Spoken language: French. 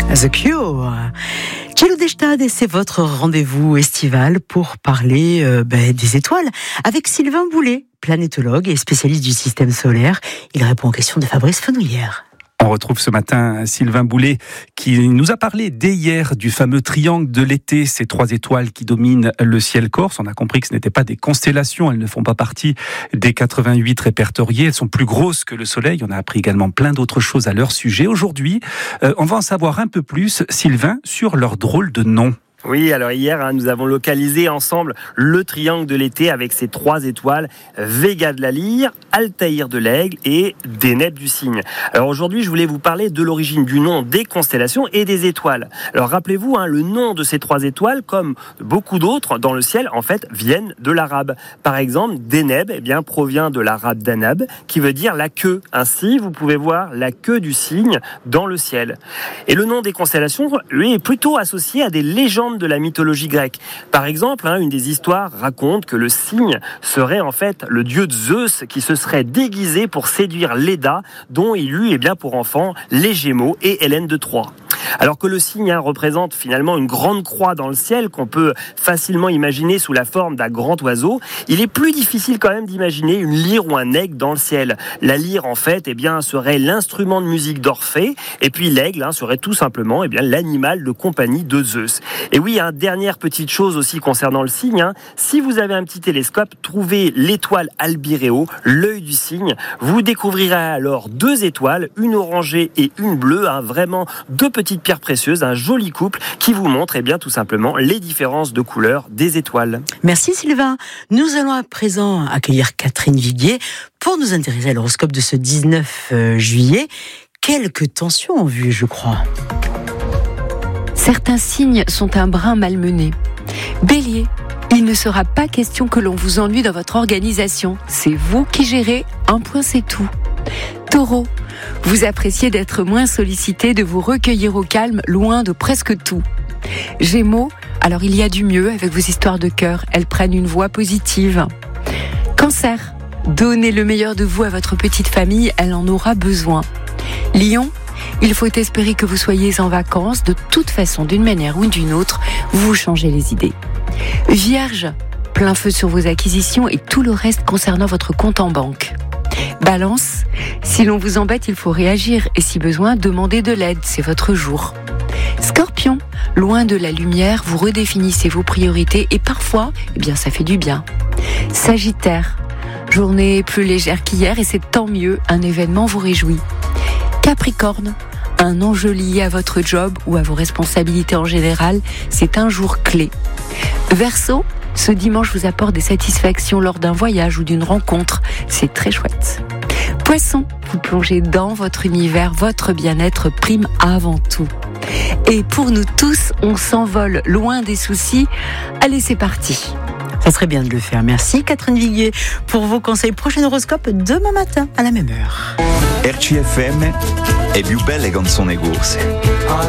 The Cure. Cielo d'Estade, et c'est votre rendez-vous estival pour parler des étoiles avec Sylvain Boulet, planétologue et spécialiste du système solaire. Il répond aux questions de Fabrice Fenouillère. On retrouve ce matin Sylvain Boulet qui nous a parlé dès hier du fameux triangle de l'été, ces 3 étoiles qui dominent le ciel corse. On a compris que ce n'étaient pas des constellations, elles ne font pas partie des 88 répertoriées, elles sont plus grosses que le Soleil. On a appris également plein d'autres choses à leur sujet. Aujourd'hui, on va en savoir un peu plus, Sylvain, sur leur drôle de nom. Oui, alors hier, nous avons localisé ensemble le triangle de l'été avec ses 3 étoiles, Vega de la Lyre, Altaïr de l'Aigle et Deneb du Cygne. Alors aujourd'hui, je voulais vous parler de l'origine du nom des constellations et des étoiles. Alors rappelez-vous, le nom de ces 3 étoiles, comme beaucoup d'autres dans le ciel, en fait, viennent de l'arabe. Par exemple, Deneb provient de l'arabe Danab, qui veut dire la queue. Ainsi, vous pouvez voir la queue du cygne dans le ciel. Et le nom des constellations, lui, est plutôt associé à des légendes de la mythologie grecque. Par exemple, une des histoires raconte que le cygne serait en fait le dieu de Zeus qui se serait déguisé pour séduire Léda, dont il eut pour enfants les Gémeaux et Hélène de Troie. Alors que le cygne représente finalement une grande croix dans le ciel qu'on peut facilement imaginer sous la forme d'un grand oiseau, il est plus difficile quand même d'imaginer une lyre ou un aigle dans le ciel. La lyre en fait serait l'instrument de musique d'Orphée, et puis l'aigle serait tout simplement l'animal de compagnie de Zeus. Et oui, dernière petite chose aussi concernant le cygne, si vous avez un petit télescope, trouvez l'étoile Albireo, l'œil du cygne, vous découvrirez alors 2 étoiles, une orangée et une bleue, vraiment 2 petites pierres précieuses, un joli couple qui vous montre tout simplement les différences de couleurs des étoiles. Merci Sylvain. Nous allons à présent accueillir Catherine Viguier pour nous intéresser à l'horoscope de ce 19 juillet. Quelques tensions en vue, je crois. Certains signes sont un brin malmenés. Bélier, il ne sera pas question que l'on vous ennuie dans votre organisation. C'est vous qui gérez, un point c'est tout. Taureau, vous appréciez d'être moins sollicité, de vous recueillir au calme, loin de presque tout. Gémeaux, alors il y a du mieux avec vos histoires de cœur, elles prennent une voie positive. Cancer, donnez le meilleur de vous à votre petite famille, elle en aura besoin. Lion, il faut espérer que vous soyez en vacances, de toute façon, d'une manière ou d'une autre, vous changez les idées. Vierge, plein feu sur vos acquisitions et tout le reste concernant votre compte en banque. Balance, si l'on vous embête, il faut réagir et si besoin, demandez de l'aide, c'est votre jour. Scorpion, loin de la lumière, vous redéfinissez vos priorités et parfois, ça fait du bien. Sagittaire, journée plus légère qu'hier et c'est tant mieux, un événement vous réjouit. Capricorne, un enjeu lié à votre job ou à vos responsabilités en général, c'est un jour clé. Verseau, ce dimanche vous apporte des satisfactions lors d'un voyage ou d'une rencontre, c'est très chouette. Poisson, vous plongez dans votre univers, votre bien-être prime avant tout. Et pour nous tous, on s'envole loin des soucis. Allez, c'est parti. Ça serait bien de le faire. Merci Catherine Viguier pour vos conseils. Prochain horoscope demain matin à la même heure. RCFM è più belle canzoni corse.